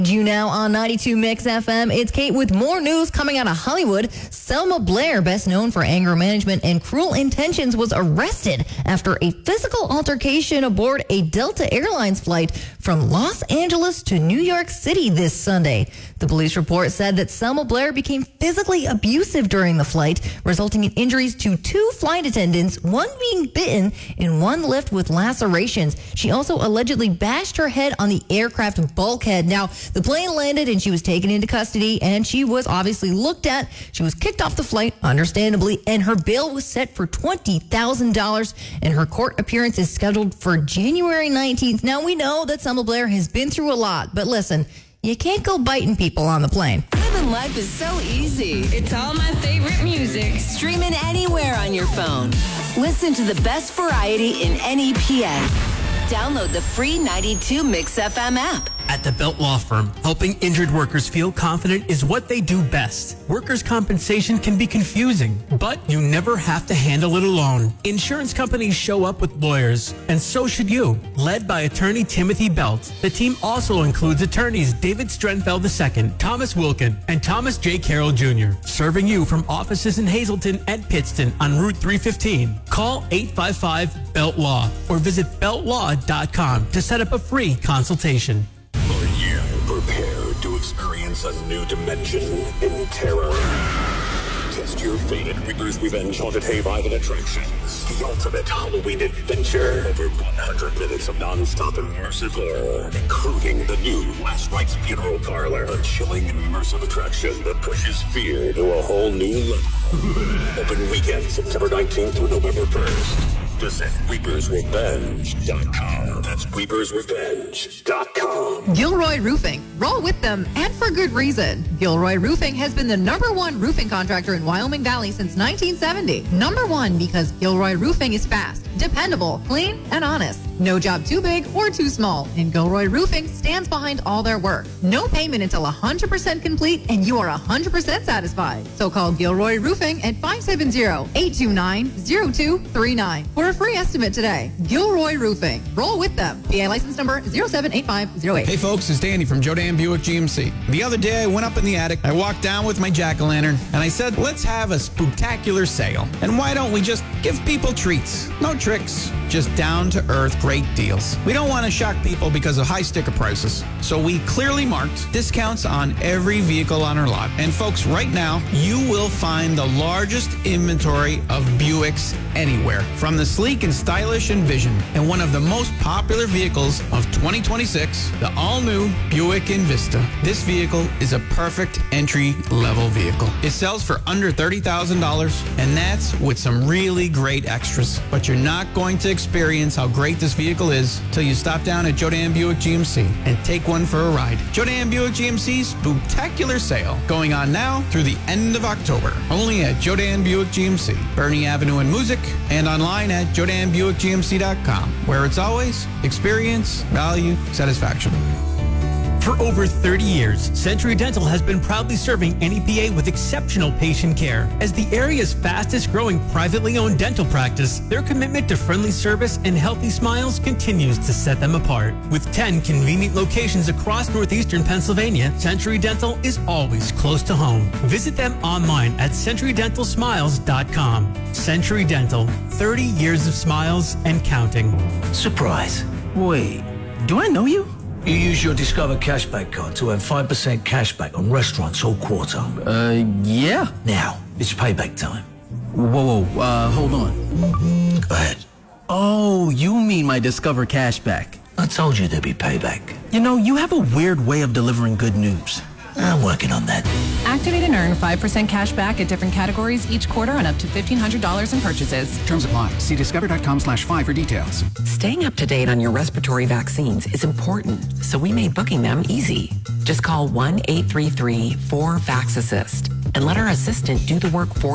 You now on 92 Mix FM. It's Kate with more news coming out of Hollywood. Selma Blair, best known for anger management and cruel intentions, was arrested after a physical altercation aboard a Delta Airlines flight from Los Angeles to New York City this Sunday. The police report said that Selma Blair became physically abusive during the flight, resulting in injuries to 2 flight attendants, one being bitten and one left with lacerations. She also allegedly bashed her head on the aircraft bulkhead. Now, the plane landed and she was taken into custody, and she was obviously looked at. She was kicked off the flight, understandably, and her bail was set for $20,000, and her court appearance is scheduled for January 19th. Now, we know that Selma Blair has been through a lot, but listen, you can't go biting people on the plane. Living life is so easy. It's all my favorite music. Streaming anywhere on your phone. Listen to the best variety in any PA. Download the free 92 Mix FM app. At the Belt Law Firm, helping injured workers feel confident is what they do best. Workers' compensation can be confusing, but you never have to handle it alone. Insurance companies show up with lawyers, and so should you. Led by attorney Timothy Belt, the team also includes attorneys David Strenfeld II, Thomas Wilkin, and Thomas J. Carroll Jr., serving you from offices in Hazleton and Pittston on Route 315. Call 855-BELT-LAW or visit beltlaw.com to set up a free consultation. Are you prepared to experience a new dimension in terror? Test your fate at Reaper's Revenge Haunted Hayride and Attractions. The ultimate Halloween adventure. Over 100 minutes of non-stop immersive horror, including the new Last Rites Funeral Parlor, a chilling immersive attraction that pushes fear to a whole new level. Open weekend, September 19th through November 1st. Visit ReapersRevenge.com. That's ReapersRevenge.com. Gilroy Roofing. Roll with them, and for good reason. Gilroy Roofing has been the #1 roofing contractor in Wyoming Valley since 1970. #1 because Gilroy Roofing is fast, dependable, clean, and honest. No job too big or too small, and Gilroy Roofing stands behind all their work. No payment until 100% complete, and you are 100% satisfied. So call Gilroy Roofing at 570-829-0239 for a free estimate today. Gilroy Roofing. Roll with them. PA license number 078508. Hey folks, it's Danny from Jodan Buick GMC. The other day I went up in the attic, I walked down with my jack-o'-lantern, and I said, let's have a spooktacular sale. And why don't we just give people treats? No tricks, just down-to-earth great deals. We don't want to shock people because of high sticker prices. So we clearly marked discounts on every vehicle on our lot. And folks, right now, you will find the largest inventory of Buicks anywhere. From the sleek and stylish Envision and one of the most popular vehicles of 2026, the all-new Buick Envista. This vehicle is a perfect entry-level vehicle. It sells for under $30,000, and that's with some really great extras. But you're not going to experience how great this vehicle is till you stop down at Jodan Buick GMC and take one for a ride. Jodan Buick GMC's spooktacular sale going on now through the end of October. Only at Jodan Buick GMC, Bernie Avenue in Music, and online at JodanBuickGMC.com, where it's always experience, value, satisfaction. For over 30 years, Century Dental has been proudly serving NEPA with exceptional patient care. As the area's fastest growing privately owned dental practice, their commitment to friendly service and healthy smiles continues to set them apart. With 10 convenient locations across northeastern Pennsylvania, Century Dental is always close to home. Visit them online at CenturyDentalSmiles.com. Century Dental, 30 years of smiles and counting. Surprise. Wait, do I know you? You use your Discover Cashback card to earn 5% cashback on restaurants all quarter. Yeah. Now, it's payback time. Whoa, hold on. Go ahead. Oh, you mean my Discover Cashback. I told you there'd be payback. You know, you have a weird way of delivering good news. I'm working on that. Activate and earn 5% cash back at different categories each quarter on up to $1,500 in purchases. Terms apply. See discover.com/5 for details. Staying up to date on your respiratory vaccines is important, so we made booking them easy. Just call 1-833-4-VAX-ASSIST and let our assistant do the work for you.